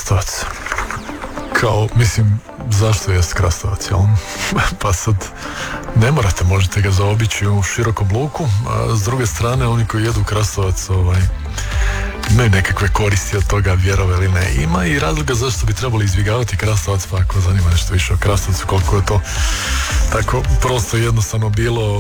krastavac. Kao, mislim, zašto jest krastavac, jel? Pa sad, ne morate, možete ga zaobići u širokom luku, a s druge strane, oni koji jedu krastavac, imaju nekakve koristi od toga, vjerove ili ne. Ima i razloga zašto bi trebali izbjegavati krastavac, pa ako zanima nešto više o krastavcu, koliko je to tako prosto jednostavno bilo,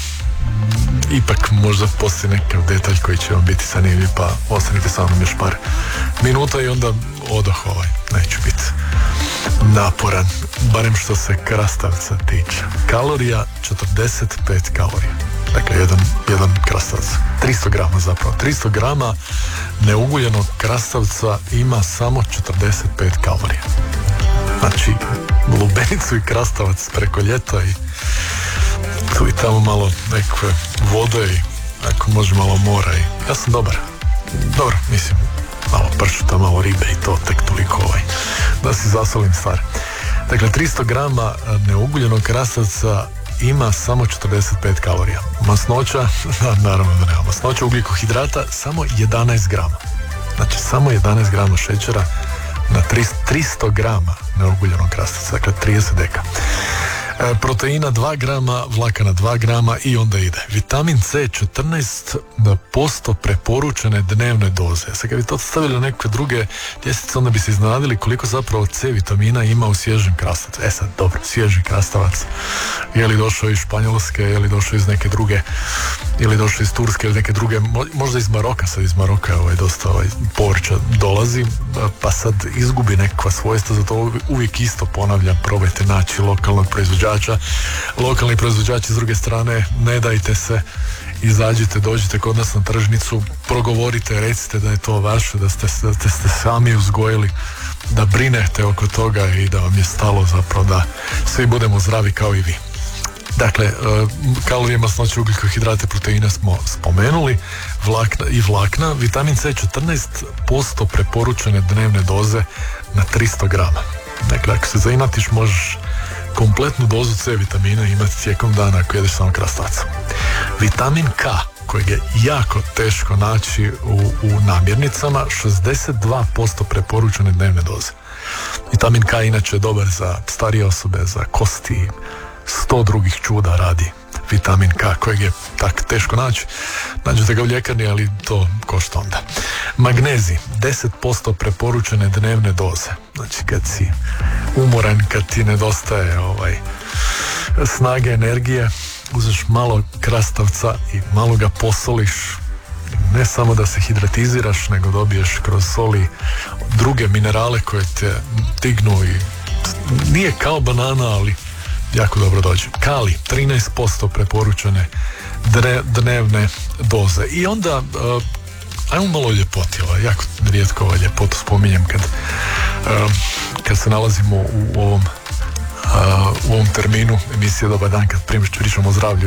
ipak možda postoji nekakav detalj koji će vam biti zanimljiv, pa ostanite sa mnom još par minuta i onda odoh, neću biti naporan, barem što se krastavca tiče. Kalorija 45 kalorija. Dakle, jedan krastavac. 300 grama zapravo. 300 grama neuguljenog krastavca ima samo 45 kalorija. Znači, lubenicu i krastavac preko ljeta i tu i tamo malo nekakve vode i ako može malo mora i ja sam dobar, mislim, malo pršuta, malo ribe i to tek toliko da si zasolim stvar. Dakle, 300 grama neuguljenog krastavca ima samo 45 kalorija. Masnoća, naravno da nema. Masnoća ugljikohidrata samo 11 grama. Znači, samo 11 grama šećera na 300 grama neuguljenog krastavca, dakle 30 deka. Proteina 2 grama, vlakana 2 grama i onda ide. Vitamin C 14% preporučene dnevne doze. Sad kad bi to stavili na neke druge ljestvice, onda bi se iznenadili koliko zapravo C vitamina ima u svježem krastavcu. Sad, dobro, svježi krastavac. Je li došao iz Španjolske, je li došao iz neke druge, ili došao iz Turske ili neke druge, možda iz Maroka, sad iz Maroka dosta povrća dolazi, pa sad izgubi nekakva svojstva, zato uvijek isto ponavljam, probajte naći lokalnog proizvođača. Lokalni proizvođači s druge strane, ne dajte se, izađite, dođite kod nas na tržnicu, progovorite, recite da je to vaše, da ste sami uzgojili, da brinete oko toga i da vam je stalo zapravo da svi budemo zdravi kao i vi. Dakle, kalorije, masnoće, ugljikohidrate, proteina smo spomenuli, vlakna, vitamin C 14% preporučene dnevne doze na 300 grama. Dakle, ako se zainatiš, možeš kompletnu dozu C vitamina imati tijekom dana ako jedeš samo krastavac. Vitamin K, kojeg je jako teško naći u namirnicama, 62% preporučene dnevne doze. Vitamin K inače je dobar za starije osobe, za kosti, 100 drugih čuda radi vitamin K, kojeg je tak teško naći. Nađete ga u ljekarni, ali to košta onda. Magnezij, 10% preporučene dnevne doze. Znači, kad si umoran, kad ti nedostaje snage, energije, uzeš malo krastavca i malo ga posoliš. Ne samo da se hidratiziraš, nego dobiješ kroz soli druge minerale koje te dignu i nije kao banana, ali jako dobro dođe. Kali, 13% preporučene dnevne doze. I onda ajmo malo ljepoti. Jako rijetko ljepotu spominjem kad se nalazimo u ovom terminu emisije Dobar dan, kad pričamo o zdravlju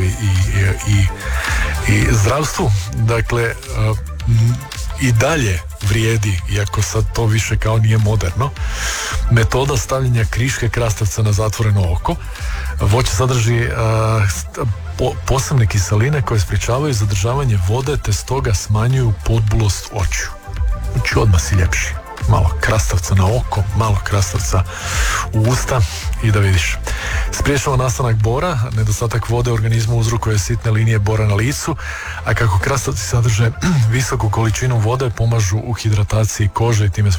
i zdravstvu. Dakle, i dalje vrijedi, iako sad to više kao nije moderno, metoda stavljanja kriške krastavca na zatvoreno oko. Voće sadrži posebne kiseline koje sprječavaju zadržavanje vode, te stoga smanjuju podbulost očiju. Znači, odmah si ljepši. Malo krastavca na oko, malo krastavca u usta i da vidiš. Spriječava nastanak bora, nedostatak vode u organizmu uzrokuje sitne linije bora na licu, a kako krastavci sadrže visoku količinu vode, pomažu u hidrataciji kože i time